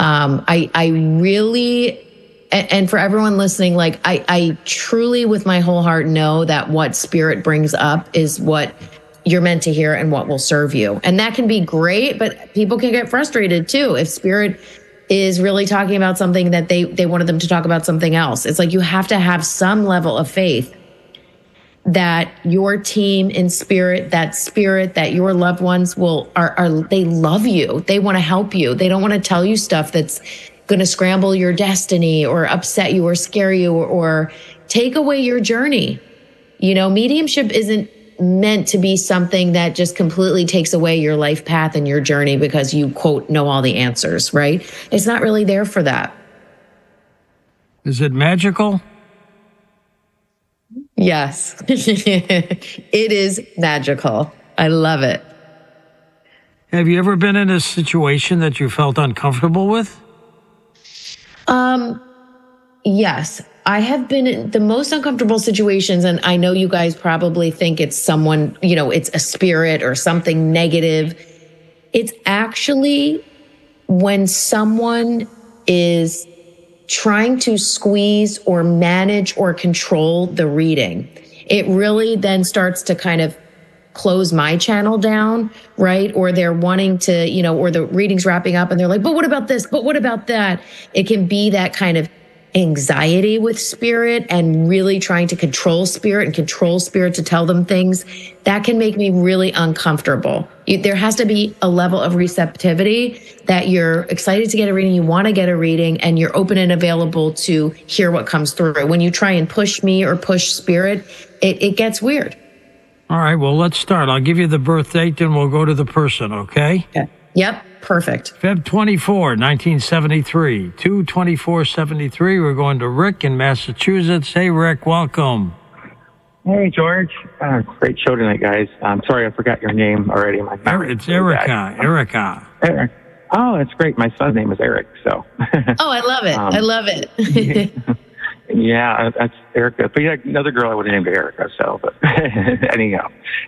I really, and for everyone listening, like I truly with my whole heart know that what spirit brings up is what you're meant to hear and what will serve you. And that can be great, but people can get frustrated too. If spirit is really talking about something that they wanted them to talk about something else. It's like you have to have some level of faith that your team in spirit, that your loved ones they love you. They want to help you. They don't want to tell you stuff that's going to scramble your destiny or upset you or scare you or take away your journey. You know, mediumship isn't meant to be something that just completely takes away your life path and your journey because you, quote, know all the answers, right? It's not really there for that. Is it magical? Yes. It is magical. I love it. Have you ever been in a situation that you felt uncomfortable with? Yes. I have been in the most uncomfortable situations, and I know you guys probably think it's someone, you know, it's a spirit or something negative. It's actually when someone is trying to squeeze or manage or control the reading. It really then starts to kind of close my channel down, right? Or they're wanting to, you know, or the reading's wrapping up and they're like, but what about this? But what about that? It can be that kind of anxiety with spirit and really trying to control spirit to tell them things that can make me really uncomfortable. There has to be a level of receptivity that you're excited to get a reading, you want to get a reading, and you're open and available to hear what comes through. When you try and push me or push spirit, it gets weird. All right, well, let's start. I'll give you the birth date, then we'll go to the person, okay? Okay. Yep. Perfect. Feb 24, 1973, 2/24/73. We're going to Rick in Massachusetts. Hey, Rick, welcome. Hey, George. Great show tonight, guys. I'm sorry I forgot your name already. It's Erica. Erica. Eric. Oh, that's great. My son's name is Eric, so. Oh, I love it. I love it. Yeah, that's Erica. But yeah, another girl I would have named Erica, so, but anyhow.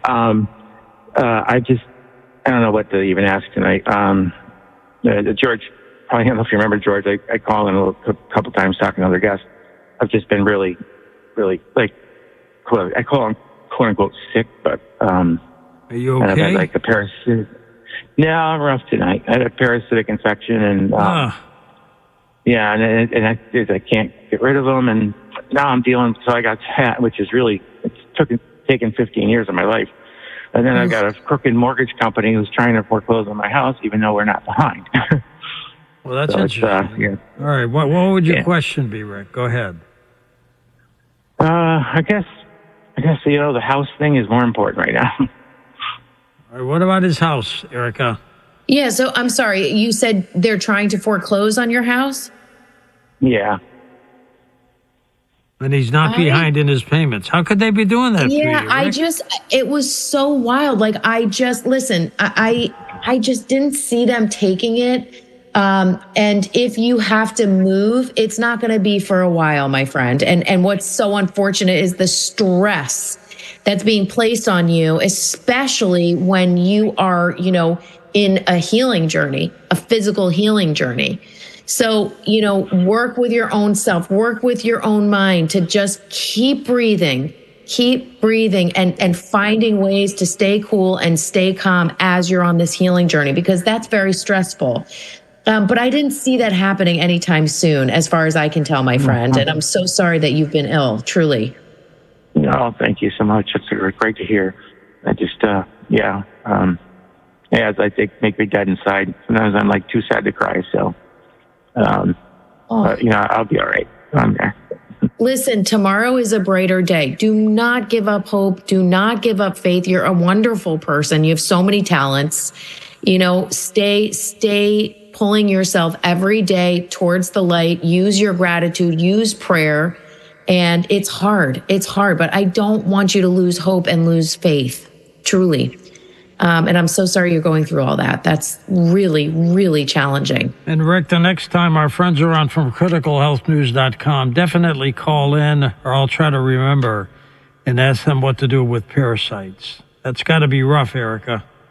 I don't know what to even ask tonight. George, I don't know if you remember George. I call in a couple times talking to other guests. I've just been really, like, I call them quote unquote sick, but are you okay? I've had like a parasitic. No, I'm rough tonight. I had a parasitic infection, and yeah, and I can't get rid of them, and now I'm dealing. So I got fat, which is really taken 15 years of my life. And then I've got a crooked mortgage company who's trying to foreclose on my house, even though we're not behind. Well, that's interesting. Yeah. All right. What would your question be, Rick? Go ahead. I guess, the house thing is more important right now. All right. What about his house, Erica? Yeah. So I'm sorry. You said they're trying to foreclose on your house? Yeah. Oh, And he's not behind in his payments. How could they be doing that to you, Rick? It was so wild. Like, I just didn't see them taking it. And if you have to move, it's not going to be for a while, my friend. And what's so unfortunate is the stress that's being placed on you, especially when you are, you know, in a healing journey, a physical healing journey. So, you know, work with your own self, work with your own mind to just keep breathing and finding ways to stay cool and stay calm as you're on this healing journey, because that's very stressful. But I didn't see that happening anytime soon, as far as I can tell, my friend. And I'm so sorry that you've been ill, truly. No, thank you so much. It's great to hear. I just, as I think, make me dead inside. Sometimes I'm like too sad to cry, so. But, I'll be all right. I'm there. Listen, tomorrow is a brighter day. Do not give up hope. Do not give up faith. You're a wonderful person. You have so many talents. You know, stay pulling yourself every day towards the light. Use your gratitude, use prayer. And it's hard, but I don't want you to lose hope and lose faith, truly. And I'm so sorry you're going through all that. That's really, really challenging. And Rick, the next time our friends are on from criticalhealthnews.com, definitely call in, or I'll try to remember and ask them what to do with parasites. That's got to be rough, Erica.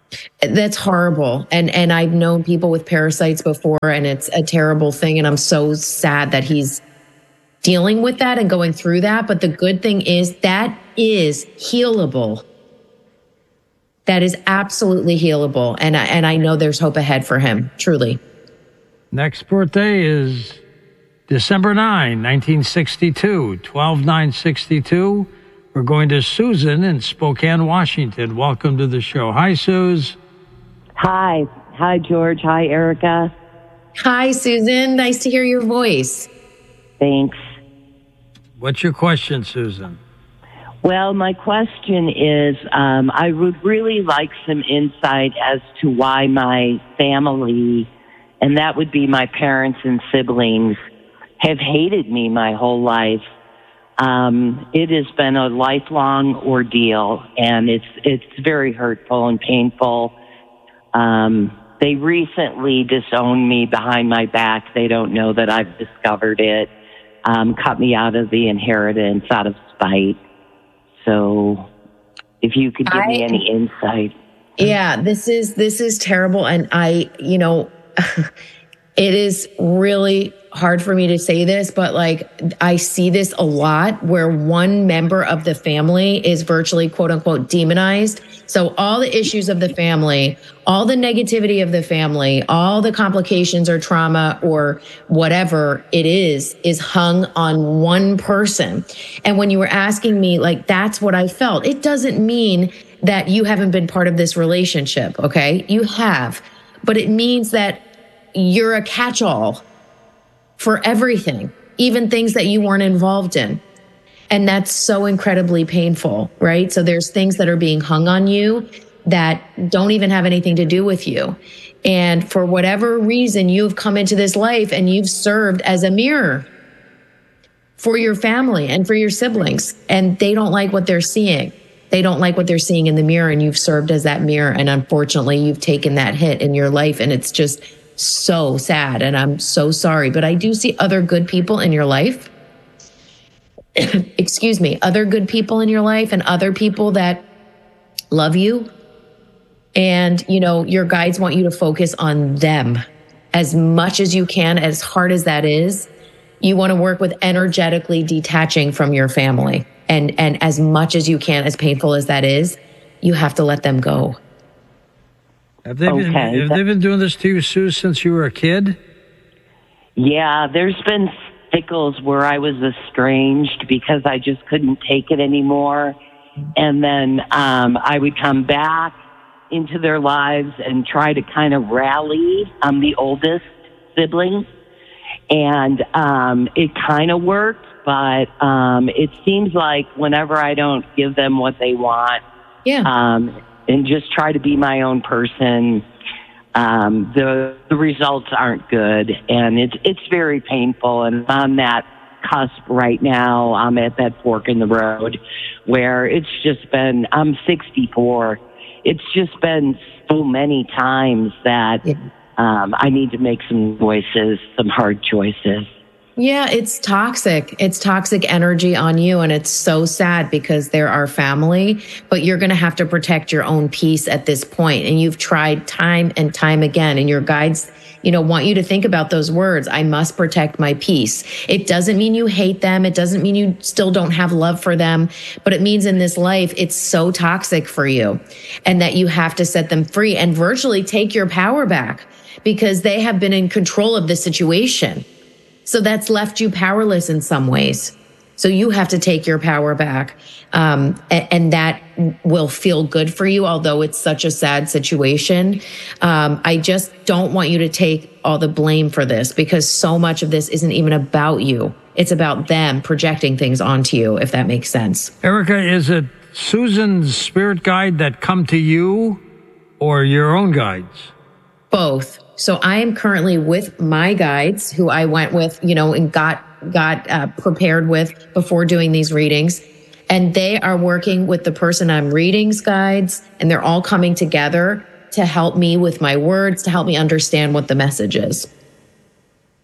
That's horrible. And I've known people with parasites before, and it's a terrible thing. And I'm so sad that he's dealing with that and going through that. But the good thing is that is healable. That is absolutely healable. And I know there's hope ahead for him, truly. Next birthday is December 9, 1962, 12/9/62. We're going to Susan in Spokane, Washington. Welcome to the show. Hi, Suze. Hi. Hi, George. Hi, Erica. Hi, Susan. Nice to hear your voice. Thanks. What's your question, Susan? Well, my question is, I would really like some insight as to why my family, and that would be my parents and siblings, have hated me my whole life. It has been a lifelong ordeal, and it's very hurtful and painful. They recently disowned me behind my back. They don't know that I've discovered it. Cut me out of the inheritance out of spite. So if you could give me any insight. Yeah, this is terrible. And it is really hard for me to say this, but like I see this a lot where one member of the family is virtually quote unquote demonized. So all the issues of the family, all the negativity of the family, all the complications or trauma or whatever it is hung on one person. And when you were asking me, like, that's what I felt. It doesn't mean that you haven't been part of this relationship. Okay. You have, but it means that you're a catch-all for everything, even things that you weren't involved in. And that's so incredibly painful, right? So there's things that are being hung on you that don't even have anything to do with you. And for whatever reason, you've come into this life and you've served as a mirror for your family and for your siblings. And they don't like what they're seeing. They don't like what they're seeing in the mirror, and you've served as that mirror. And unfortunately, you've taken that hit in your life, and it's just so sad, and I'm so sorry. But I do see other good people in your life. Excuse me, other good people in your life and other people that love you. And, your guides want you to focus on them as much as you can, as hard as that is. You want to work with energetically detaching from your family. And as much as you can, as painful as that is, you have to let them go. Have they been doing this to you, Sue, since you were a kid? Yeah, there's been cycles where I was estranged because I just couldn't take it anymore. And then I would come back into their lives and try to kind of rally. I'm the oldest sibling. And it kind of worked, but it seems like whenever I don't give them what they want, and just try to be my own person, the results aren't good, and it's very painful. And on that cusp right now, I'm at that fork in the road where it's just been, I'm 64. It's just been so many times that I need to make some hard choices. Yeah, it's toxic. It's toxic energy on you. And it's so sad because they're our family, but you're going to have to protect your own peace at this point. And you've tried time and time again. And your guides, want you to think about those words. I must protect my peace. It doesn't mean you hate them. It doesn't mean you still don't have love for them, but it means in this life, it's so toxic for you and that you have to set them free and virtually take your power back because they have been in control of the situation. So that's left you powerless in some ways. So you have to take your power back. And that will feel good for you, although it's such a sad situation. I just don't want you to take all the blame for this because so much of this isn't even about you. It's about them projecting things onto you, if that makes sense. Erica, is it Susan's spirit guide that come to you or your own guides? Both. So I am currently with my guides who I went with, and got prepared with before doing these readings. And they are working with the person I'm reading's guides, and they're all coming together to help me with my words, to help me understand what the message is.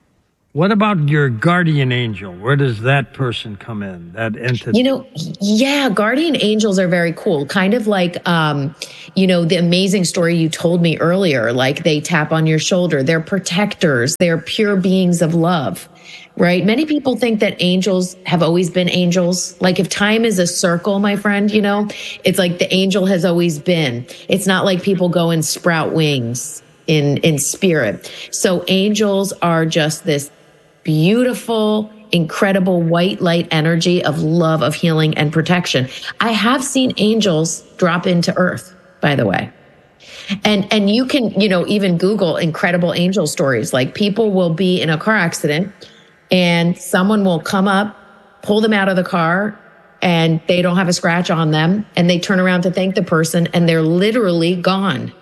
What about your guardian angel? Where does that person come in, that entity? You know, yeah, guardian angels are very cool. Kind of like, you know, the amazing story you told me earlier, like they tap on your shoulder. They're protectors. They're pure beings of love, right? Many people think that angels have always been angels. Like if time is a circle, my friend, you know, it's like the angel has always been. It's not like people go and sprout wings in spirit. So angels are just this beautiful, incredible white light energy of love, of healing and protection. I have seen angels drop into earth, by the way. And you can, you know, even Google incredible angel stories. Like people will be in a car accident and someone will come up, pull them out of the car, and they don't have a scratch on them. And they turn around to thank the person and they're literally gone.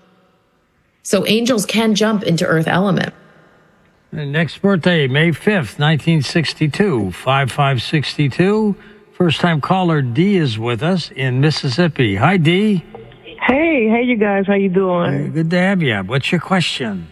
So angels can jump into earth element. And next birthday, May 5th, 1962, 5562. First time caller D is with us in Mississippi. Hi, D. Hey, you guys, how you doing? Good to have you. What's your question?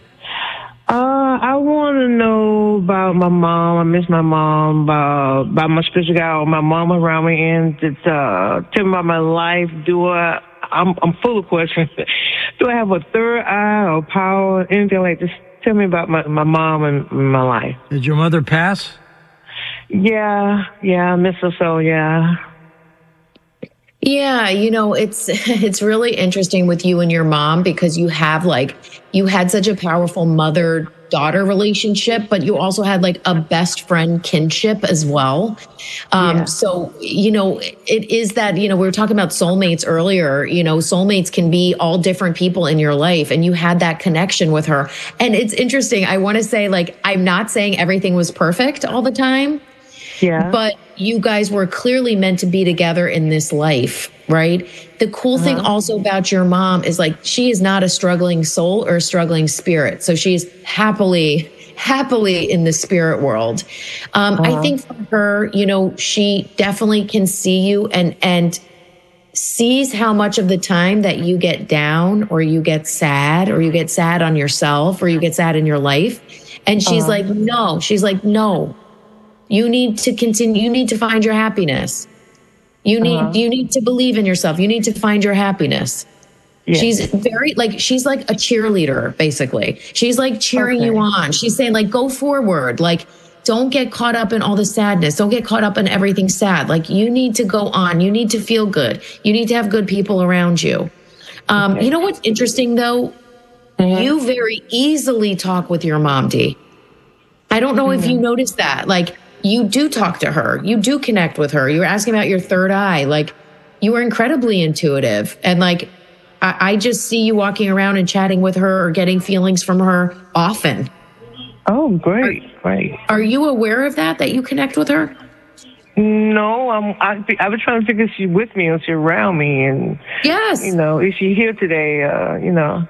I want to know about my mom. I miss my mom. About my spiritual guide, my mom around me, and tell me about my life. I'm full of questions. Do I have a third eye or power, anything like this? Tell me about my mom and my life. Did your mother pass? Yeah, I miss her so, yeah. Yeah, you know, it's really interesting with you and your mom because you had such a powerful mother-daughter relationship, but you also had like a best friend kinship as well. So, you know, it is that, you know, we were talking about soulmates earlier, you know, soulmates can be all different people in your life and you had that connection with her. And it's interesting. I want to say, like, I'm not saying everything was perfect all the time. Yeah. But you guys were clearly meant to be together in this life, right? The cool thing also about your mom is like, she is not a struggling soul or a struggling spirit. So she's happily in the spirit world. I think for her, you know, she definitely can see you and sees how much of the time that you get down or you get sad on yourself or you get sad in your life. And she's like, no. You need to continue. You need to find your happiness. You need to believe in yourself. You need to find your happiness. Yeah. She's she's like a cheerleader, basically. She's like cheering you on. She's saying like, go forward. Like, don't get caught up in all the sadness. Don't get caught up in everything sad. Like you need to go on. You need to feel good. You need to have good people around you. You know what's interesting though? You very easily talk with your mom, D. I don't know if you noticed that. Like, you do talk to her. You do connect with her. You were asking about your third eye. Like, you were incredibly intuitive. And like, I just see you walking around and chatting with her or getting feelings from her often. Oh, great. Are you aware of that you connect with her? No, I was trying to figure if she's with me or she's around me. And, yes, you know, is she here today, you know?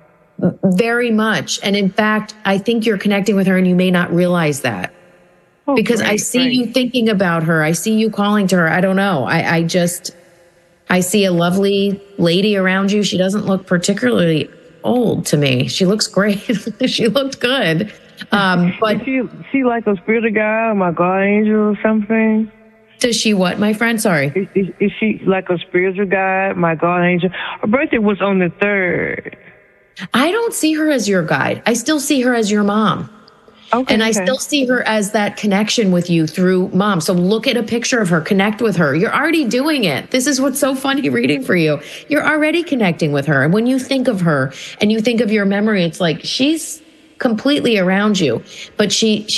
Very much. And in fact, I think you're connecting with her and you may not realize that. Oh, because I see you thinking about her. I see you calling to her. I don't know. I see a lovely lady around you. She doesn't look particularly old to me. She looks great. She looked good. But is she like a spirit guide or my guardian angel or something? Does she what, my friend? Sorry. Is she like a spiritual guide, my guardian angel? Her birthday was on the 3rd. I don't see her as your guide. I still see her as your mom. And I still see her as that connection with you through mom. So look at a picture of her, connect with her. You're already doing it. This is what's so funny reading for you. You're already connecting with her. And when you think of her and you think of your memory, it's like she's completely around you. But she's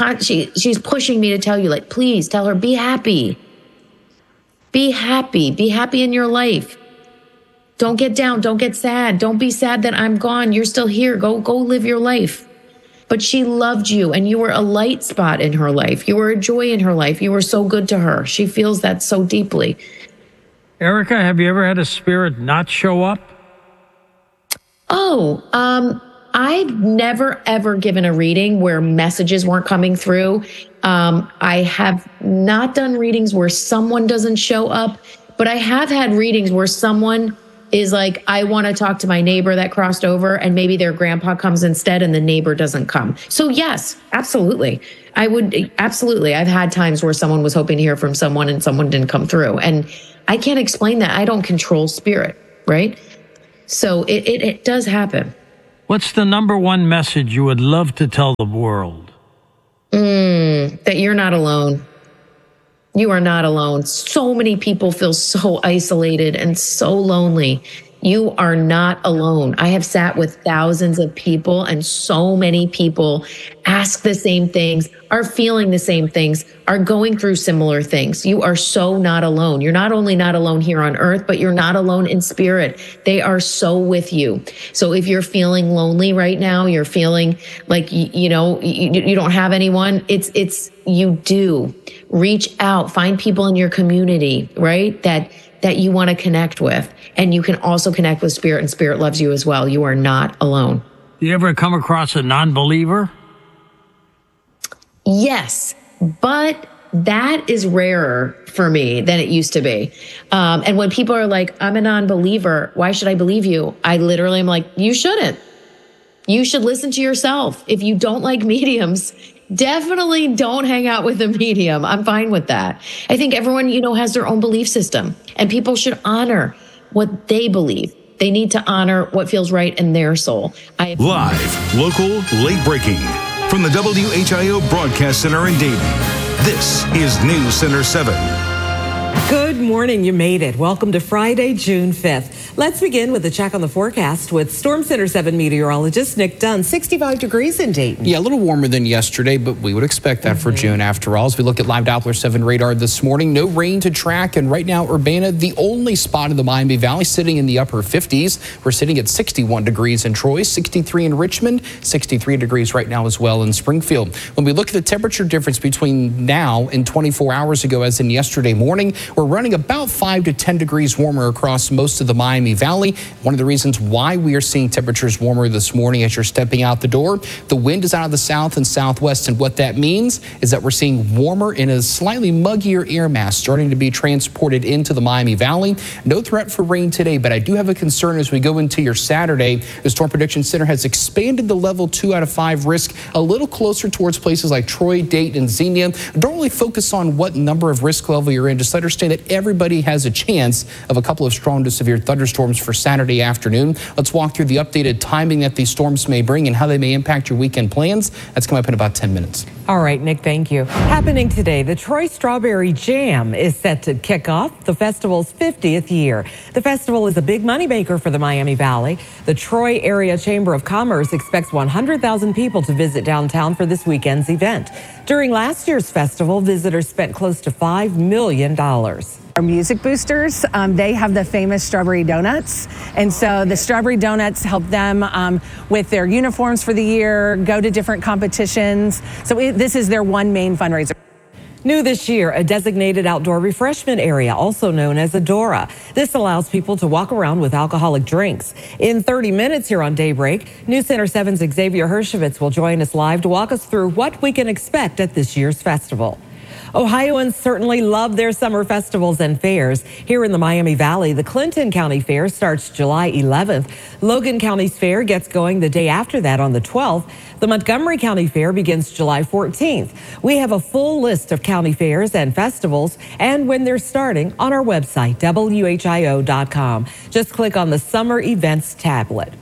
pushing me to tell you, like, please tell her, be happy. Be happy. Be happy in your life. Don't get down. Don't get sad. Don't be sad that I'm gone. You're still here. Go live your life. But she loved you and you were a light spot in her life. You were a joy in her life. You were so good to her. She feels that so deeply. Erica, have you ever had a spirit not show up? I've never, ever given a reading where messages weren't coming through. I have not done readings where someone doesn't show up, but I have had readings where someone is like, I want to talk to my neighbor that crossed over and maybe their grandpa comes instead and the neighbor doesn't come. So yes, absolutely. Absolutely. I've had times where someone was hoping to hear from someone and someone didn't come through. And I can't explain that. I don't control spirit, right? So it does happen. What's the number one message you would love to tell the world? That you're not alone. You are not alone. So many people feel so isolated and so lonely. You are not alone. I have sat with thousands of people, and so many people ask the same things, are feeling the same things, are going through similar things. You are so not alone. You're not only not alone here on earth, but you're not alone in spirit. They are so with you. So if you're feeling lonely right now, you're feeling like, you don't have anyone, you do. Reach out, find people in your community, right? That you want to connect with. And you can also connect with spirit, and spirit loves you as well. You are not alone. Do you ever come across a non-believer? Yes, but that is rarer for me than it used to be. And when people are like, I'm a non-believer, why should I believe you? I literally am like, you shouldn't. You should listen to yourself. If you don't like mediums, definitely don't hang out with a medium. I'm fine with that. I think everyone, has their own belief system, and people should honor what they believe. They need to honor what feels right in their soul. Live, local, late breaking from the WHIO Broadcast Center in Dayton. This is News Center 7. Good morning. You made it. Welcome to Friday, June 5th. Let's begin with a check on the forecast with Storm Center 7 meteorologist Nick Dunn. 65 degrees in Dayton. Yeah, a little warmer than yesterday, but we would expect that for June after all. As we look at live Doppler 7 radar this morning, no rain to track. And right now, Urbana, the only spot in the Miami Valley sitting in the upper 50s. We're sitting at 61 degrees in Troy, 63 in Richmond, 63 degrees right now as well in Springfield. When we look at the temperature difference between now and 24 hours ago, as in yesterday morning, we're running about 5 to 10 degrees warmer across most of the Miami Valley. One of the reasons why we are seeing temperatures warmer this morning as you're stepping out the door, the wind is out of the south and southwest, and what that means is that we're seeing warmer and a slightly muggier air mass starting to be transported into the Miami Valley. No threat for rain today, but I do have a concern as we go into your Saturday. The Storm Prediction Center has expanded the level 2 out of 5 risk a little closer towards places like Troy, Dayton, and Xenia. Don't really focus on what number of risk level you're in. Just understand that everybody has a chance of a couple of strong to severe thunderstorms for Saturday afternoon. Let's walk through the updated timing that these storms may bring and how they may impact your weekend plans. That's coming up in about 10 minutes. All right, Nick, thank you. Happening today, the Troy Strawberry Jam is set to kick off the festival's 50th year. The festival is a big moneymaker for the Miami Valley. The Troy Area Chamber of Commerce expects 100,000 people to visit downtown for this weekend's event. During last year's festival, visitors spent close to $5 million. Our music boosters, they have the famous strawberry donuts. And so the strawberry donuts help them with their uniforms for the year, go to different competitions. So this is their one main fundraiser. New this year, a designated outdoor refreshment area, also known as Adora. This allows people to walk around with alcoholic drinks. In 30 minutes here on Daybreak, News Center 7's Xavier Hershevitz will join us live to walk us through what we can expect at this year's festival. Ohioans certainly love their summer festivals and fairs. Here in the Miami Valley, the Clinton County Fair starts July 11th. Logan County's fair gets going the day after that on the 12th. The Montgomery County Fair begins July 14th. We have a full list of county fairs and festivals and when they're starting on our website, WHIO.com. Just click on the Summer Events tablet.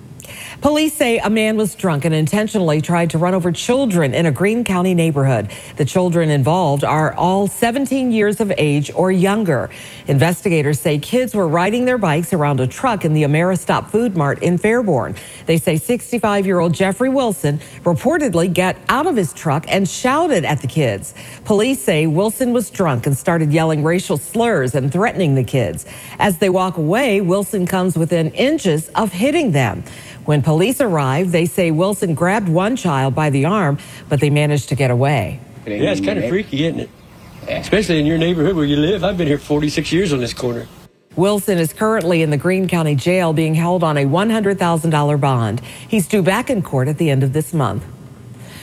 Police say a man was drunk and intentionally tried to run over children in a Greene County neighborhood. The children involved are all 17 years of age or younger. Investigators say kids were riding their bikes around a truck in the Ameristop Food Mart in Fairborn. They say 65-year-old Jeffrey Wilson reportedly got out of his truck and shouted at the kids. Police say Wilson was drunk and started yelling racial slurs and threatening the kids. As they walk away, Wilson comes within inches of hitting them. When police arrive, they say Wilson grabbed one child by the arm, but they managed to get away. Yeah, it's kind of freaky, isn't it? Especially in your neighborhood where you live. I've been here 46 years on this corner. Wilson is currently in the Greene County Jail being held on a $100,000 bond. He's due back in court at the end of this month.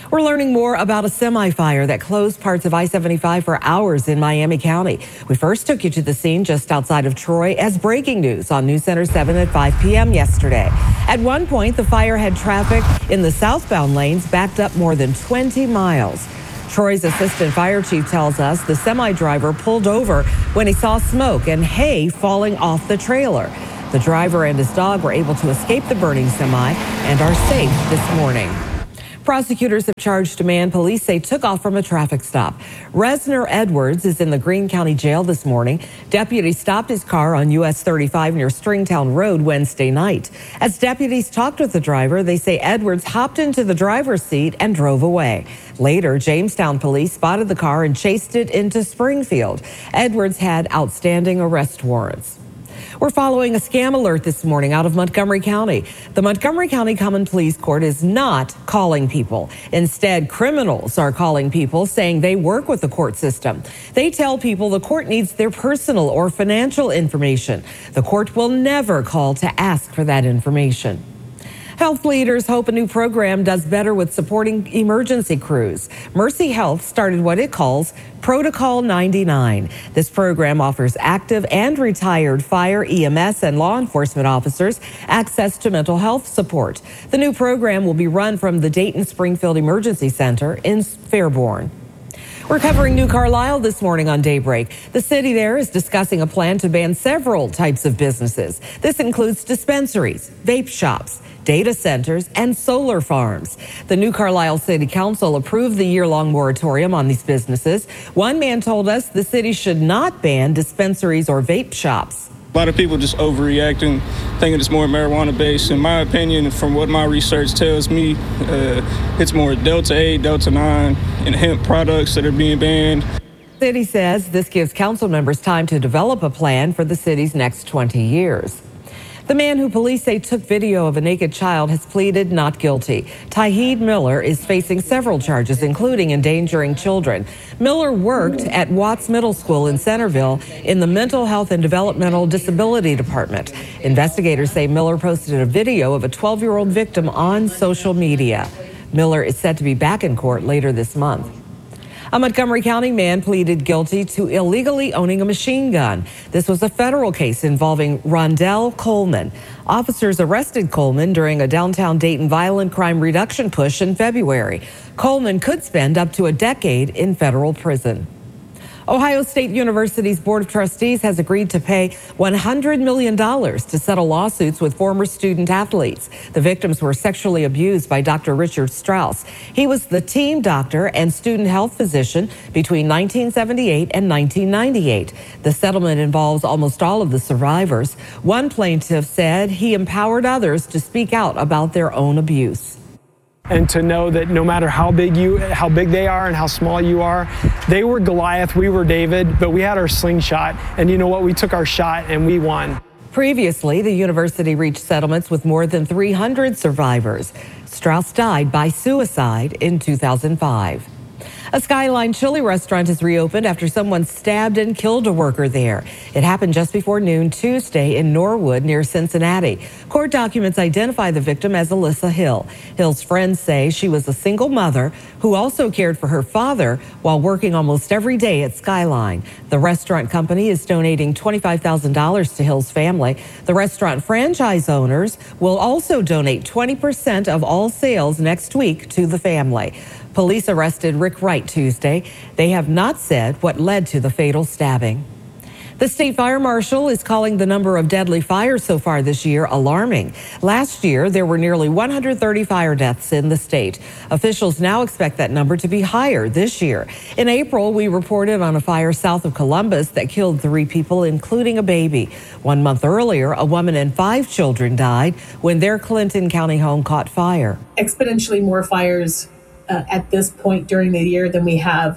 We're learning more about a semi-fire that closed parts of I-75 for hours in Miami County. We first took you to the scene just outside of Troy as breaking news on News Center 7 at 5 p.m. yesterday. At one point, the fire had traffic in the southbound lanes backed up more than 20 miles. Troy's assistant fire chief tells us the semi-driver pulled over when he saw smoke and hay falling off the trailer. The driver and his dog were able to escape the burning semi and are safe this morning. Prosecutors have charged a man police say took off from a traffic stop. Resner Edwards is in the Greene County Jail this morning. Deputies stopped his car on US 35 near Stringtown Road Wednesday night. As deputies talked with the driver, they say Edwards hopped into the driver's seat and drove away. Later, Jamestown police spotted the car and chased it into Springfield. Edwards had outstanding arrest warrants. We're following a scam alert this morning out of Montgomery County. The Montgomery County Common Pleas Court is not calling people. Instead, criminals are calling people saying they work with the court system. They tell people the court needs their personal or financial information. The court will never call to ask for that information. Health leaders hope a new program does better with supporting emergency crews. Mercy Health started what it calls Protocol 99. This program offers active and retired fire, EMS, and law enforcement officers access to mental health support. The new program will be run from the Dayton Springfield Emergency Center in Fairborn. We're covering New Carlisle this morning on Daybreak. The city there is discussing a plan to ban several types of businesses. This includes dispensaries, vape shops, data centers, and solar farms. The New Carlisle City Council approved the year-long moratorium on these businesses. One man told us the city should not ban dispensaries or vape shops. A lot of people just overreacting, thinking it's more marijuana-based. In my opinion, from what my research tells me, it's more Delta 8, Delta 9, and hemp products that are being banned. The city says this gives council members time to develop a plan for the city's next 20 years. The man who police say took video of a naked child has pleaded not guilty. Tauheed Miller is facing several charges, including endangering children. Miller worked at Watts Middle School in Centerville in the Mental Health and Developmental Disability Department. Investigators say Miller posted a video of a 12-year-old victim on social media. Miller is set to be back in court later this month. A Montgomery County man pleaded guilty to illegally owning a machine gun. This was a federal case involving Rondell Coleman. Officers arrested Coleman during a downtown Dayton violent crime reduction push in February. Coleman could spend up to a decade in federal prison. Ohio State University's Board of Trustees has agreed to pay $100 million to settle lawsuits with former student athletes. The victims were sexually abused by Dr. Richard Strauss. He was the team doctor and student health physician between 1978 and 1998. The settlement involves almost all of the survivors. One plaintiff said he empowered others to speak out about their own abuse. And to know that no matter how big they are and how small you are, they were Goliath, we were David, but we had our slingshot. And you know what? We took our shot and we won. Previously, the university reached settlements with more than 300 survivors. Strauss died by suicide in 2005. A Skyline Chili restaurant is reopened after someone stabbed and killed a worker there. It happened just before noon Tuesday in Norwood near Cincinnati. Court documents identify the victim as Alyssa Hill. Hill's friends say she was a single mother who also cared for her father while working almost every day at Skyline. The restaurant company is donating $25,000 to Hill's family. The restaurant franchise owners will also donate 20% of all sales next week to the family. Police arrested Rick Wright Tuesday. They have not said what led to the fatal stabbing. The state fire marshal is calling the number of deadly fires so far this year alarming. Last year, there were nearly 130 fire deaths in the state. Officials now expect that number to be higher this year. In April, we reported on a fire south of Columbus that killed 3 people, including a baby. 1 month earlier, a woman and 5 children died when their Clinton County home caught fire. Exponentially more fires at this point during the year than we have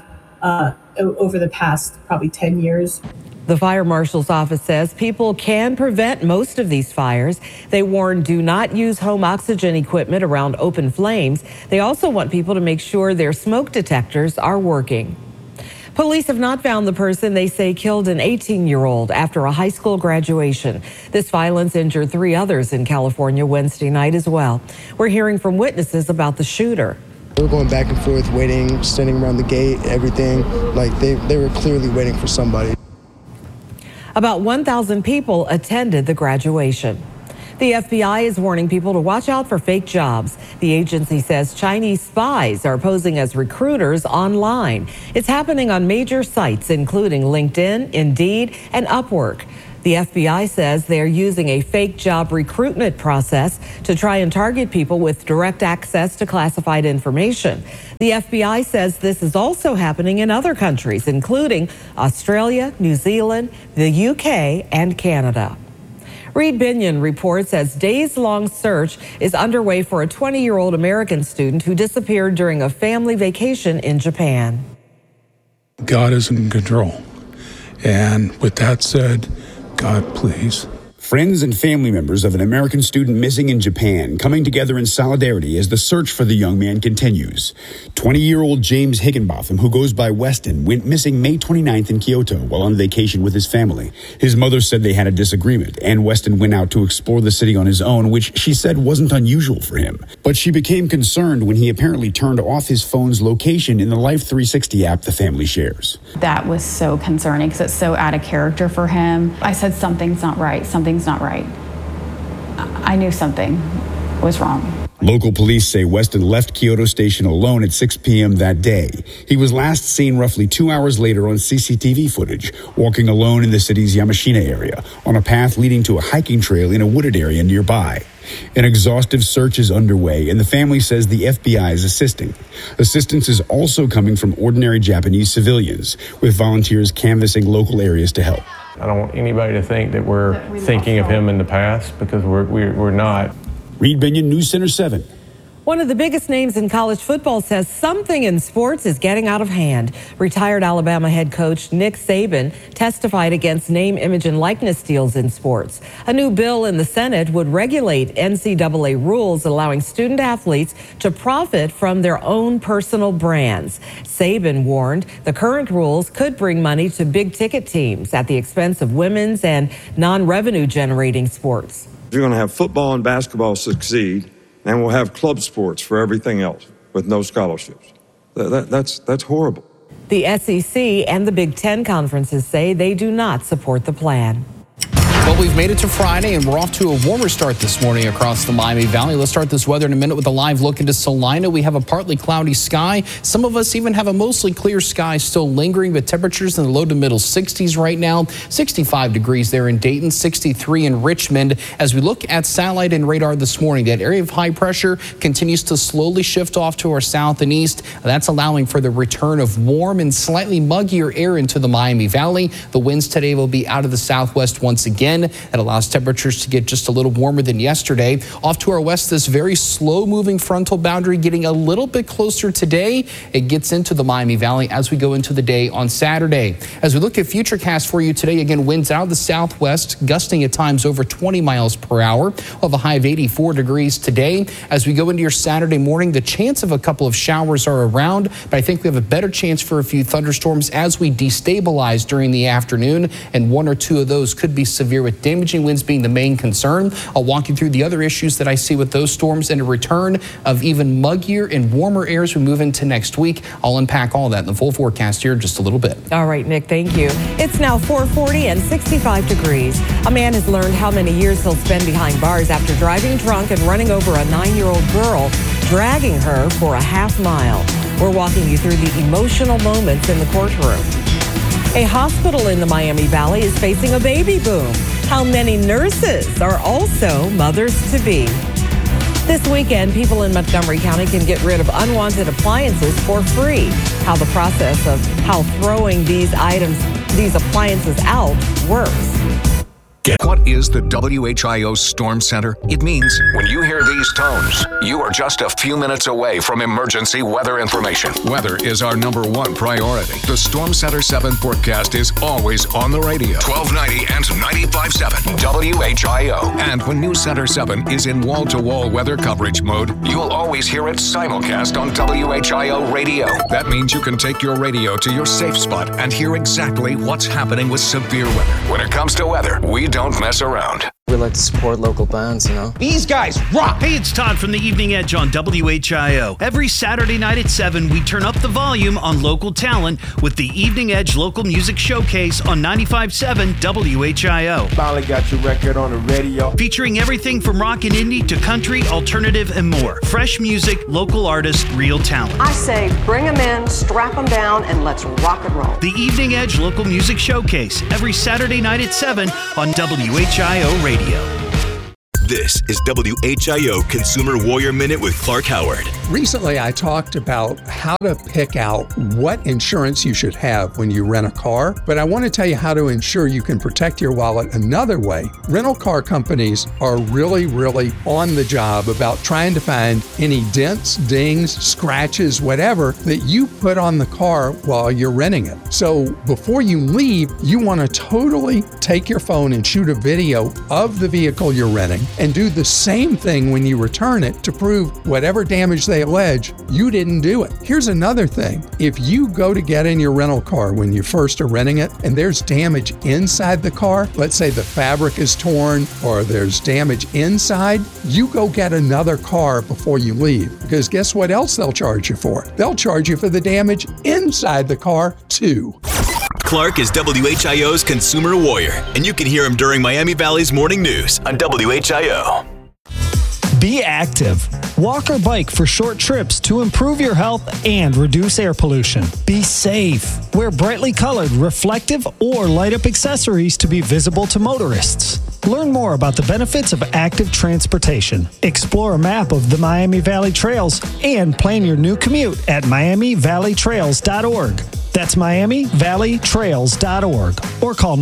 over the past probably 10 years. The fire marshal's office says people can prevent most of these fires. They warn do not use home oxygen equipment around open flames. They also want people to make sure their smoke detectors are working. Police have not found the person they say killed an 18-year-old after a high school graduation. This violence injured 3 others in California Wednesday night as well. We're hearing from witnesses about the shooter. We were going back and forth, waiting, standing around the gate, everything. Like they were clearly waiting for somebody. About 1,000 people attended the graduation. The FBI is warning people to watch out for fake jobs. The agency says Chinese spies are posing as recruiters online. It's happening on major sites, including LinkedIn, Indeed, and Upwork. The FBI says they're using a fake job recruitment process to try and target people with direct access to classified information. The FBI says this is also happening in other countries, including Australia, New Zealand, the UK, and Canada. Reed Binion reports as days-long search is underway for a 20-year-old American student who disappeared during a family vacation in Japan. God is in control. And with that said, God, please. Friends and family members of an American student missing in Japan coming together in solidarity as the search for the young man continues. 20-year-old James Higginbotham, who goes by Weston, went missing May 29th in Kyoto while on vacation with his family. His mother said they had a disagreement, and Weston went out to explore the city on his own, which she said wasn't unusual for him. But she became concerned when he apparently turned off his phone's location in the Life 360 app the family shares. That was so concerning because it's so out of character for him. I said, something's not right. Something's not right. I knew something was wrong. Local police say Weston left Kyoto Station alone at 6 p.m. that day. He was last seen roughly 2 hours later on CCTV footage, walking alone in the city's Yamashina area, on a path leading to a hiking trail in a wooded area nearby. An exhaustive search is underway, and the family says the FBI is assisting. Assistance is also coming from ordinary Japanese civilians, with volunteers canvassing local areas to help. I don't want anybody to think that we're thinking of him in the past, because we're not. Reed Binion, News Center 7. One of the biggest names in college football says something in sports is getting out of hand. Retired Alabama head coach Nick Saban testified against name, image, and likeness deals in sports. A new bill in the Senate would regulate NCAA rules allowing student athletes to profit from their own personal brands. Saban warned the current rules could bring money to big-ticket teams at the expense of women's and non-revenue generating sports. If you're going to have football and basketball succeed, and we'll have club sports for everything else with no scholarships. That's horrible. The SEC and the Big Ten conferences say they do not support the plan. Well, we've made it to Friday, and we're off to a warmer start this morning across the Miami Valley. Let's start this weather in a minute with a live look into Salina. We have a partly cloudy sky. Some of us even have a mostly clear sky still lingering, but temperatures in the low to middle 60s right now. 65 degrees there in Dayton, 63 in Richmond. As we look at satellite and radar this morning, that area of high pressure continues to slowly shift off to our south and east. That's allowing for the return of warm and slightly muggier air into the Miami Valley. The winds today will be out of the southwest once again. It allows temperatures to get just a little warmer than yesterday. Off to our west, this very slow-moving frontal boundary getting a little bit closer today. It gets into the Miami Valley as we go into the day on Saturday. As we look at Futurecast for you today, again, winds out of the southwest, gusting at times over 20 miles per hour. We'll have a high of 84 degrees today. As we go into your Saturday morning, the chance of a couple of showers are around, but I think we have a better chance for a few thunderstorms as we destabilize during the afternoon, and one or two of those could be severe, with damaging winds being the main concern. I'll walk you through the other issues that I see with those storms and a return of even muggier and warmer air as we move into next week. I'll unpack all that in the full forecast here in just a little bit. All right, Nick, thank you. It's now 4:40 and 65 degrees. A man has learned how many years he'll spend behind bars after driving drunk and running over a 9-year-old girl, dragging her for a half mile. We're walking you through the emotional moments in the courtroom. A hospital in the Miami Valley is facing a baby boom. How many nurses are also mothers-to-be? This weekend, people in Montgomery County can get rid of unwanted appliances for free. How the process of how throwing these appliances out works. What is the WHIO Storm Center? It means when you hear these tones, you are just a few minutes away from emergency weather information. Weather is our #1 priority. The Storm Center 7 forecast is always on the radio. 1290 and 95.7 WHIO. And when News Center 7 is in wall-to-wall weather coverage mode, you'll always hear it simulcast on WHIO radio. That means you can take your radio to your safe spot and hear exactly what's happening with severe weather. When it comes to weather, we don't mess around. We like to support local bands, you know. These guys rock! Hey, it's Todd from the Evening Edge on WHIO. Every Saturday night at 7, we turn up the volume on local talent with the Evening Edge Local Music Showcase on 95.7 WHIO. Finally got your record on the radio. Featuring everything from rock and indie to country, alternative, and more. Fresh music, local artists, real talent. I say bring them in, strap them down, and let's rock and roll. The Evening Edge Local Music Showcase, every Saturday night at 7 on WHIO Radio. This is WHIO Consumer Warrior Minute with Clark Howard. Recently, I talked about how to pick out what insurance you should have when you rent a car, but I want to tell you how to ensure you can protect your wallet another way. Rental car companies are really on the job about trying to find any dents, dings, scratches, whatever that you put on the car while you're renting it. So before you leave, you want to totally take your phone and shoot a video of the vehicle you're renting and do the same thing when you return it to prove whatever damage they allege, you didn't do it. Here's another thing. If you go to get in your rental car when you first are renting it and there's damage inside the car, let's say the fabric is torn or there's damage inside, you go get another car before you leave. Because guess what else they'll charge you for? They'll charge you for the damage inside the car too. Clark is WHIO's Consumer Warrior, and you can hear him during Miami Valley's Morning News on WHIO. Be active. Walk or bike for short trips to improve your health and reduce air pollution. Be safe. Wear brightly colored, reflective, or light-up accessories to be visible to motorists. Learn more about the benefits of active transportation. Explore a map of the Miami Valley Trails and plan your new commute at MiamiValleyTrails.org. That's MiamiValleyTrails.org or call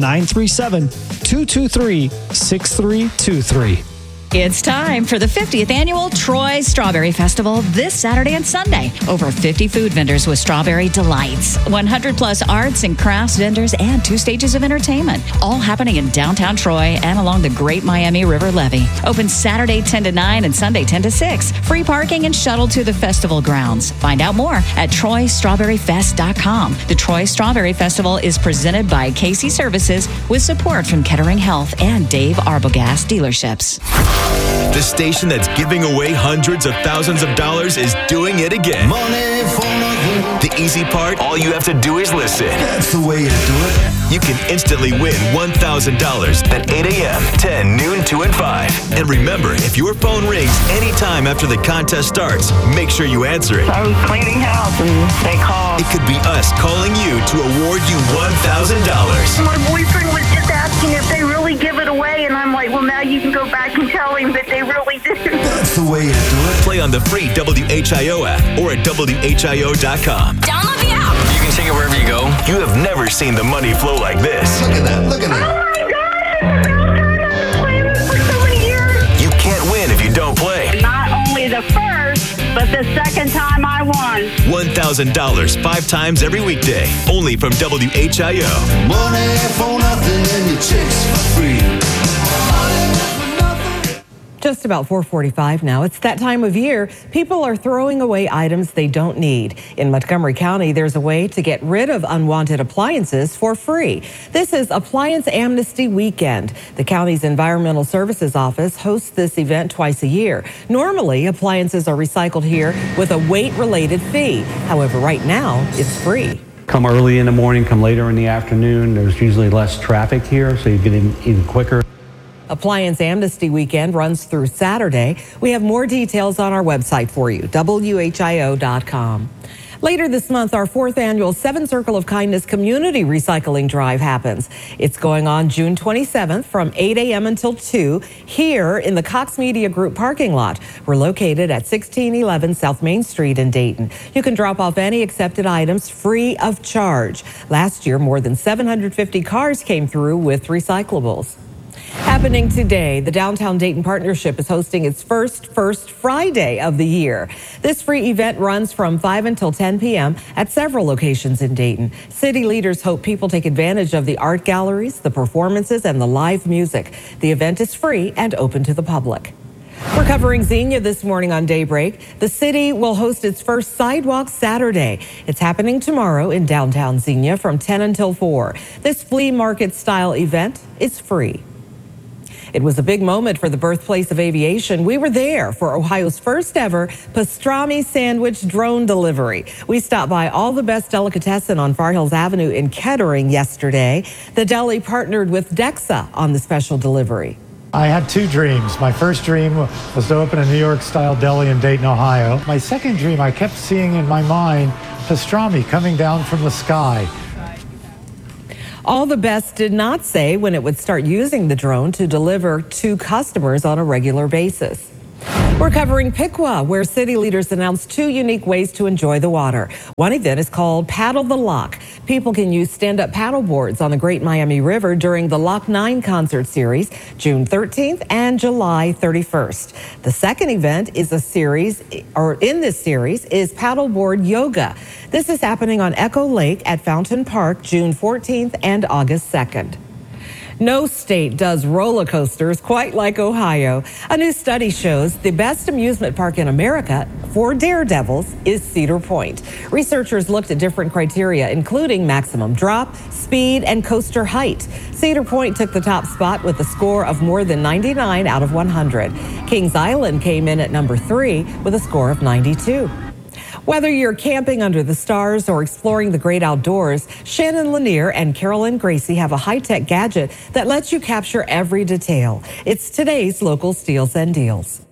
937-223-6323. It's time for the 50th annual Troy Strawberry Festival this Saturday and Sunday. Over 50 food vendors with strawberry delights, 100 plus arts and crafts vendors, and 2 stages of entertainment. All happening in downtown Troy and along the Great Miami River Levee. Open Saturday 10 to 9 and Sunday 10 to 6. Free parking and shuttle to the festival grounds. Find out more at TroyStrawberryFest.com. The Troy Strawberry Festival is presented by Casey Services with support from Kettering Health and Dave Arbogast dealerships. The station that's giving away hundreds of thousands of dollars is doing it again. Money for nothing. The easy part, all you have to do is listen. That's the way to do it. You can instantly win $1,000 at 8 a.m., 10, noon, 2, and 5. And remember, if your phone rings anytime after the contest starts, make sure you answer it. I was cleaning house and they called. It could be us calling you to award you $1,000. My boyfriend was just asking if they really give it away, and I'm like, well, now you can go back and tell him that they really did. That's the way to do it. Play on the free WHIO app or at WHIO.com. Download the app. You can take it wherever you go. You have never seen the money flow like this. Look at that. Look at that. Oh my God! I've been playing for so many years. You can't win if you don't play. Not only the first, but the second time I won. $1,000 5 times every weekday. Only from WHIO. Money for nothing and your chicks for free. Just about 4:45 now. It's that time of year. People are throwing away items they don't need. In Montgomery County, there's a way to get rid of unwanted appliances for free. This is Appliance Amnesty Weekend. The county's Environmental Services Office hosts this event twice a year. Normally, appliances are recycled here with a weight-related fee. However, right now, it's free. Come early in the morning, come later in the afternoon. There's usually less traffic here, so you get in even quicker. Appliance Amnesty Weekend runs through Saturday. We have more details on our website for you, WHIO.com. Later this month, our 4th annual 7 Circle of Kindness Community Recycling Drive happens. It's going on June 27th from 8 a.m. until 2 here in the Cox Media Group parking lot. We're located at 1611 South Main Street in Dayton. You can drop off any accepted items free of charge. Last year, more than 750 cars came through with recyclables. Happening today, the Downtown Dayton Partnership is hosting its first Friday of the year. This free event runs from 5 until 10 p.m. at several locations in Dayton. City leaders hope people take advantage of the art galleries, the performances, and the live music. The event is free and open to the public. We're covering Xenia this morning on Daybreak. The city will host its first Sidewalk Saturday. It's happening tomorrow in downtown Xenia from 10 until 4. This flea market style event is free. It was a big moment for the birthplace of aviation. We were there for Ohio's first ever pastrami sandwich drone delivery. We stopped by All the Best Delicatessen on Far Hills Avenue in Kettering yesterday. The deli partnered with DEXA on the special delivery. I had two dreams. My first dream was to open a New York-style deli in Dayton, Ohio. My second dream, I kept seeing in my mind pastrami coming down from the sky. All the Best did not say when it would start using the drone to deliver to customers on a regular basis. We're covering Piqua, where city leaders announced 2 unique ways to enjoy the water. One event is called Paddle the Lock. People can use stand-up paddle boards on the Great Miami River during the Lock 9 concert series, June 13th and July 31st. The second event is in this series is paddleboard yoga. This is happening on Echo Lake at Fountain Park, June 14th and August 2nd. No state does roller coasters quite like Ohio. A new study shows the best amusement park in America for daredevils is Cedar Point. Researchers looked at different criteria, including maximum drop, speed, and coaster height. Cedar Point took the top spot with a score of more than 99 out of 100. Kings Island came in at number 3 with a score of 92. Whether you're camping under the stars or exploring the great outdoors, Shannon Lanier and Carolyn Gracie have a high-tech gadget that lets you capture every detail. It's today's local steals and deals.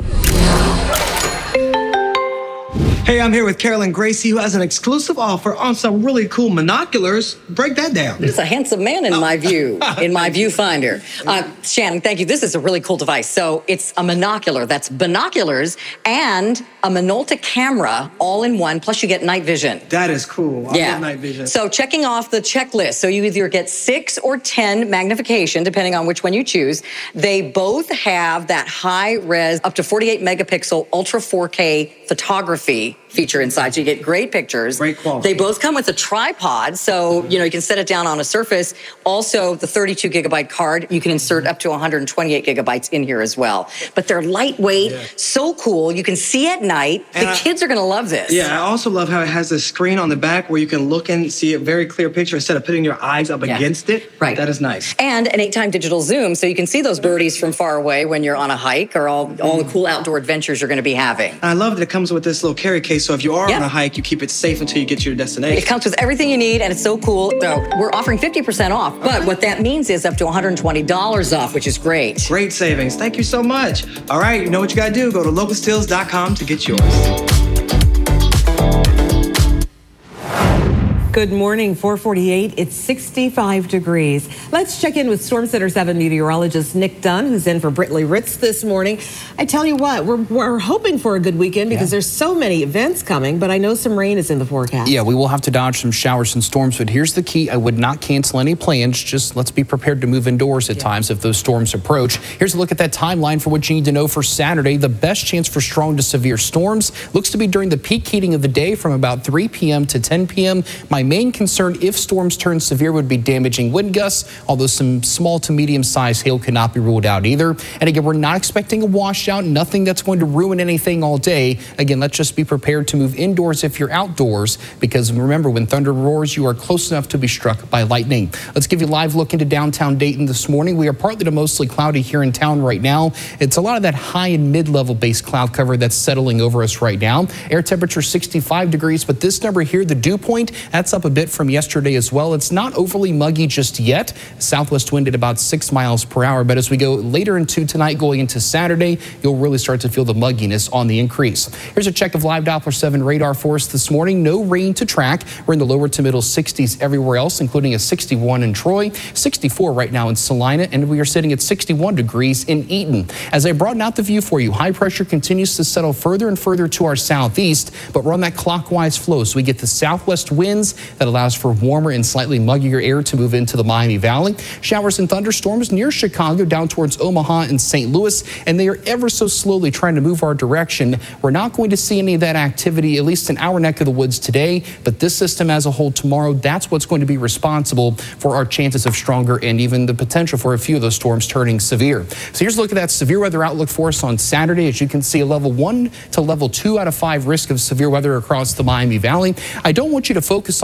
Hey, I'm here with Carolyn Gracie, who has an exclusive offer on some really cool binoculars. Break that down. He's a handsome man in my view, in my viewfinder. Shannon, thank you. This is a really cool device. So it's a monocular. That's binoculars and a Minolta camera all in one, plus you get night vision. That is cool. I love night vision. So checking off the checklist. So you either get 6 or 10 magnification, depending on which one you choose. They both have that high res, up to 48 megapixel, ultra 4K photography feature inside, so you get great pictures. Great quality. They both come with a tripod, so you can set it down on a surface. Also, the 32 gigabyte card, you can insert up to 128 gigabytes in here as well. But they're lightweight, so cool. You can see at night. The kids are going to love this. Yeah, I also love how it has a screen on the back where you can look and see a very clear picture instead of putting your eyes up against it. Right. That is nice. And an 8-time digital zoom, so you can see those birdies from far away when you're on a hike or all the cool outdoor adventures you're going to be having. I love that it comes with this little carry case, so if you are on a hike, you keep it safe until you get to your destination. It comes with everything you need, and it's so cool. So we're offering 50% off, but what that means is up to $120 off, which is great. Great savings. Thank you so much. All right, you know what you got to do. Go to localsteals.com to get yours. Good morning, 448. It's 65 degrees. Let's check in with Storm Center 7 meteorologist Nick Dunn, who's in for Britley Ritz this morning. I tell you what, we're hoping for a good weekend because there's so many events coming, but I know some rain is in the forecast. Yeah, we will have to dodge some showers and storms, but here's the key. I would not cancel any plans. Just let's be prepared to move indoors at times if those storms approach. Here's a look at that timeline for what you need to know for Saturday. The best chance for strong to severe storms looks to be during the peak heating of the day from about 3 p.m. to 10 p.m. My main concern, if storms turn severe, would be damaging wind gusts, although some small to medium-sized hail cannot be ruled out either. And again, we're not expecting a washout, nothing that's going to ruin anything all day. Again, let's just be prepared to move indoors if you're outdoors, because remember, when thunder roars, you are close enough to be struck by lightning. Let's give you a live look into downtown Dayton this morning. We are partly to mostly cloudy here in town right now. It's a lot of that high and mid-level base cloud cover that's settling over us right now. Air temperature 65 degrees, but this number here, the dew point, that's up a bit from yesterday as well. It's not overly muggy just yet. Southwest wind at about 6 miles per hour, but as we go later into tonight, going into Saturday, you'll really start to feel the mugginess on the increase. Here's a check of live Doppler 7 radar for us this morning. No rain to track. We're in the lower to middle 60s everywhere else, including a 61 in Troy, 64 right now in Salina, and we are sitting at 61 degrees in Eaton. As I broaden out the view for you, high pressure continues to settle further and further to our southeast, but we're on that clockwise flow, so we get the southwest winds that allows for warmer and slightly muggier air to move into the Miami Valley. Showers and thunderstorms near Chicago down towards Omaha and St. Louis, and they are ever so slowly trying to move our direction. We're not going to see any of that activity, at least in our neck of the woods today, but this system as a whole tomorrow, that's what's going to be responsible for our chances of stronger and even the potential for a few of those storms turning severe. So here's a look at that severe weather outlook for us on Saturday. As you can see, a level 1 to level 2 out of 5 risk of severe weather across the Miami Valley. I don't want you to focus on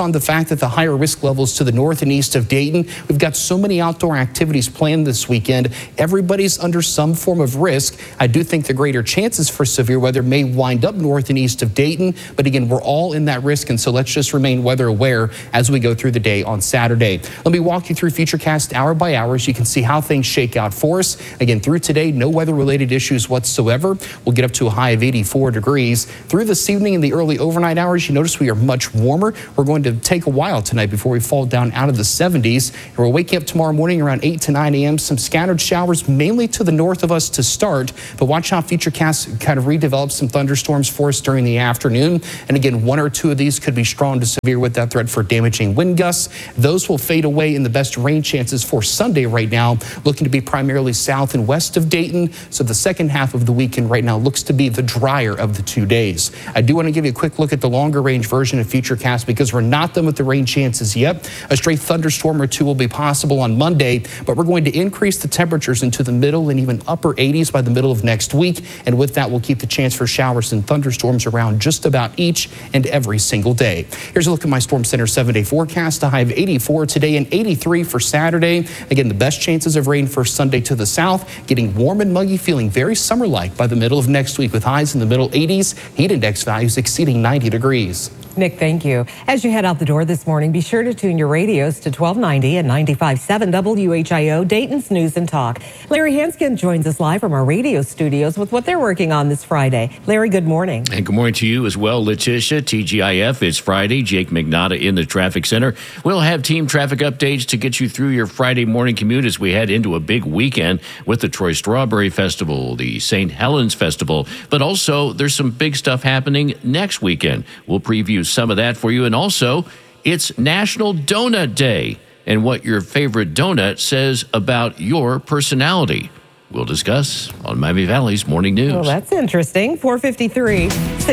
on the fact that the higher risk levels to the north and east of Dayton, we've got so many outdoor activities planned this weekend. Everybody's under some form of risk. I do think the greater chances for severe weather may wind up north and east of Dayton, but again, we're all in that risk, and so let's just remain weather aware as we go through the day on Saturday. Let me walk you through Futurecast hour by hour so you can see how things shake out for us. Again, through today, no weather-related issues whatsoever. We'll get up to a high of 84 degrees. Through this evening and the early overnight hours, you notice we are much warmer. We're going to take a while tonight before we fall down out of the 70s. And we're waking up tomorrow morning around 8 to 9 a.m. Some scattered showers mainly to the north of us to start, but watch how Futurecast kind of redevelops some thunderstorms for us during the afternoon. And again, one or two of these could be strong to severe with that threat for damaging wind gusts. Those will fade away, and the best rain chances for Sunday right now looking to be primarily south and west of Dayton. So the second half of the weekend right now looks to be the drier of the 2 days. I do want to give you a quick look at the longer range version of Futurecast because we're not done with the rain chances yet. A stray thunderstorm or two will be possible on Monday, but we're going to increase the temperatures into the middle and even upper 80s by the middle of next week. And with that, we'll keep the chance for showers and thunderstorms around just about each and every single day. Here's a look at my Storm Center 7-day forecast. A high of 84 today and 83 for Saturday. Again, the best chances of rain for Sunday to the south, getting warm and muggy, feeling very summer-like by the middle of next week with highs in the middle 80s, heat index values exceeding 90 degrees. Nick, thank you. As you head out the door this morning, be sure to tune your radios to 1290 and 95.7 WHIO, Dayton's News and Talk. Larry Hanskin joins us live from our radio studios with what they're working on this Friday. Larry, good morning. And good morning to you as well, Letitia. TGIF, it's Friday. Jake McNaughta in the traffic center. We'll have team traffic updates to get you through your Friday morning commute as we head into a big weekend with the Troy Strawberry Festival, the St. Helens Festival, but also there's some big stuff happening next weekend. We'll preview some of that for you. And also, it's National Donut Day and what your favorite donut says about your personality. We'll discuss on Miami Valley's Morning News. Well, that's interesting. 4:53,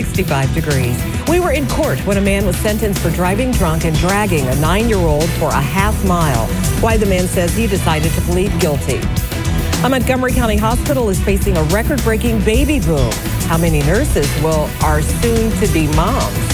65 degrees. We were in court when a man was sentenced for driving drunk and dragging a 9-year-old for a half mile. Why the man says he decided to plead guilty. A Montgomery County hospital is facing a record-breaking baby boom. How many nurses are soon-to-be moms?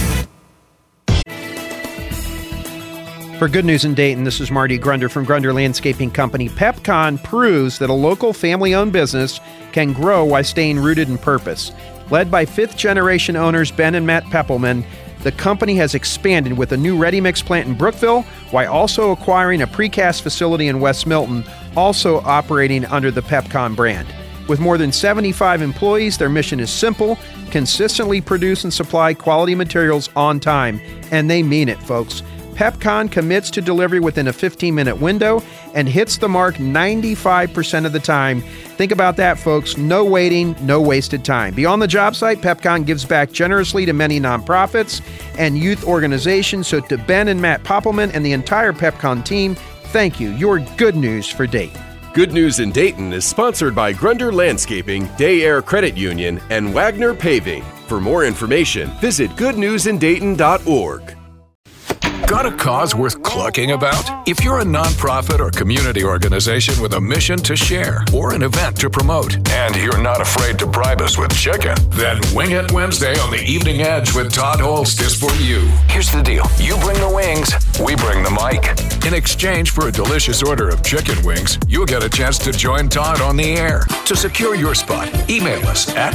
For Good News in Dayton, this is Marty Grunder from Grunder Landscaping Company. PepCon proves that a local family-owned business can grow while staying rooted in purpose. Led by fifth-generation owners Ben and Matt Peppelman, the company has expanded with a new ready-mix plant in Brookville while also acquiring a precast facility in West Milton, also operating under the PepCon brand. With more than 75 employees, their mission is simple: consistently produce and supply quality materials on time. And they mean it, folks. PepCon commits to delivery within a 15-minute window and hits the mark 95% of the time. Think about that, folks. No waiting, no wasted time. Beyond the job site, PepCon gives back generously to many nonprofits and youth organizations. So to Ben and Matt Poppelman and the entire PepCon team, thank you. You're good news for Dayton. Good News in Dayton is sponsored by Grunder Landscaping, Day Air Credit Union, and Wagner Paving. For more information, visit goodnewsindayton.org. Got a cause worth clucking about? If you're a nonprofit or community organization with a mission to share or an event to promote, and you're not afraid to bribe us with chicken, then Wing It Wednesday on the Evening Edge with Todd Holst is for you. Here's the deal. You bring the wings, we bring the mic. In exchange for a delicious order of chicken wings, you'll get a chance to join Todd on the air. To secure your spot, email us at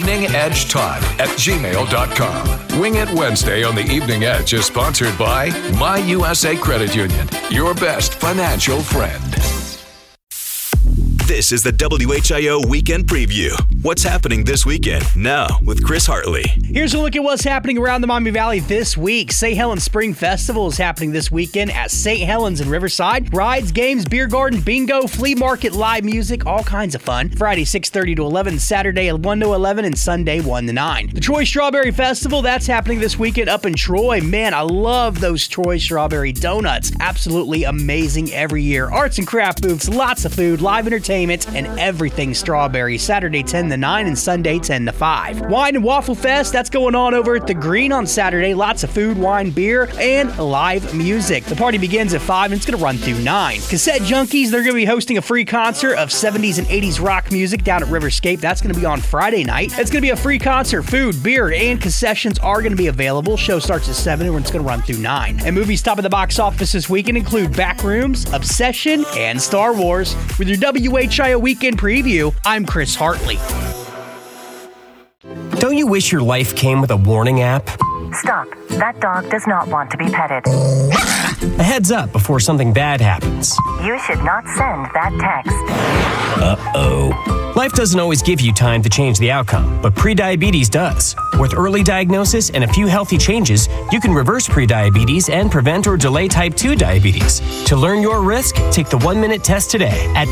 eveningedgetodd@gmail.com. Wing It Wednesday on the Evening Edge is sponsored by My USA Credit Union, your best financial friend. This is the WHIO Weekend Preview. What's happening this weekend? Now with Chris Hartley. Here's a look at what's happening around the Miami Valley this week. St. Helens Spring Festival is happening this weekend at St. Helens in Riverside. Rides, games, beer garden, bingo, flea market, live music, all kinds of fun. Friday 6:30 to 11, Saturday 1 to 11, and Sunday 1 to 9. The Troy Strawberry Festival, that's happening this weekend up in Troy. Man, I love those Troy Strawberry donuts. Absolutely amazing every year. Arts and craft booths, lots of food, live entertainment, entertainment, and everything strawberry. Saturday 10 to 9 and Sunday 10 to 5. Wine and Waffle Fest, that's going on over at the Green on Saturday. Lots of food, wine, beer, and live music. The party begins at 5 and it's going to run through 9. Cassette Junkies, they're going to be hosting a free concert of 70s and 80s rock music down at Riverscape. That's going to be on Friday night. It's going to be a free concert. Food, beer, and concessions are going to be available. Show starts at 7 and it's going to run through 9. And movies top of the box office this weekend include Backrooms, Obsession, and Star Wars. With your WHIO weekend preview, I'm Chris Hartley. Don't you wish your life came with a warning app? Stop. That dog does not want to be petted. A heads up before something bad happens. You should not send that text. Uh-oh. Life doesn't always give you time to change the outcome, but prediabetes does. With early diagnosis and a few healthy changes, you can reverse prediabetes and prevent or delay type 2 diabetes. To learn your risk, take the 1-minute test today at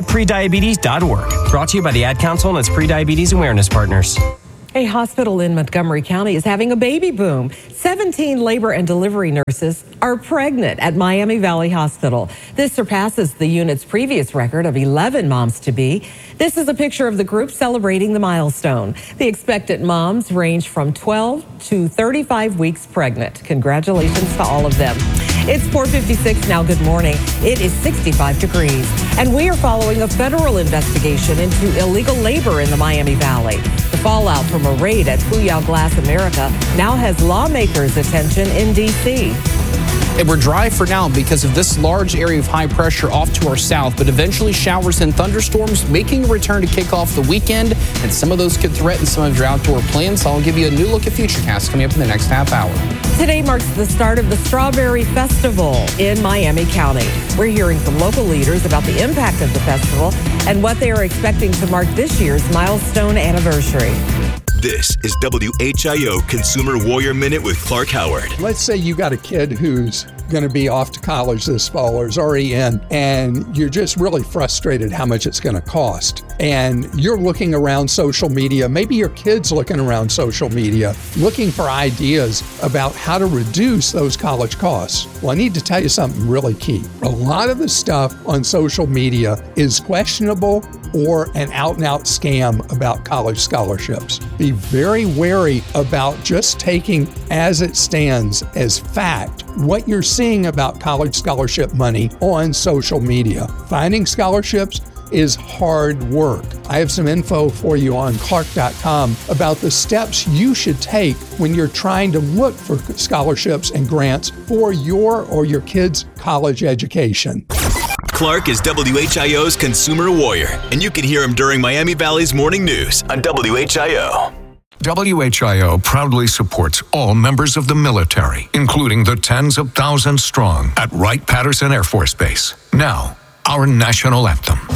doihaveprediabetes.org. Brought to you by the Ad Council and its Prediabetes Awareness Partners. A hospital in Montgomery County is having a baby boom. 17 labor and delivery nurses are pregnant at Miami Valley Hospital. This surpasses the unit's previous record of 11 moms-to-be. This is a picture of the group celebrating the milestone. The expectant moms range from 12 to 35 weeks pregnant. Congratulations to all of them. It's 4:56 now. Good morning. It is 65 degrees. And we are following a federal investigation into illegal labor in the Miami Valley. The fallout from a raid at Fuyao Glass America now has lawmakers' attention in D.C. And we're dry for now because of this large area of high pressure off to our south, but eventually showers and thunderstorms making a return to kick off the weekend, and some of those could threaten some of your outdoor plans. So I'll give you a new look at Futurecast coming up in the next half hour. Today marks the start of the Strawberry Festival in Miami County. We're hearing from local leaders about the impact of the festival and what they are expecting to mark this year's milestone anniversary. This is WHIO Consumer Warrior Minute with Clark Howard. Let's say you got a kid who's going to be off to college this fall or is already in, and you're just really frustrated how much it's going to cost. And you're looking around social media, maybe your kid's looking around social media, looking for ideas about how to reduce those college costs. Well, I need to tell you something really key. A lot of the stuff on social media is questionable or an out-and-out scam about college scholarships. Be very wary about just taking as it stands as fact what you're seeing about college scholarship money on social media. Finding scholarships is hard work. I have some info for you on Clark.com about the steps you should take when you're trying to look for scholarships and grants for your or your kid's college education. Clark is WHIO's Consumer Warrior, and you can hear him during Miami Valley's morning news on WHIO. WHIO proudly supports all members of the military, including the tens of thousands strong at Wright-Patterson Air Force Base. Now, our national anthem.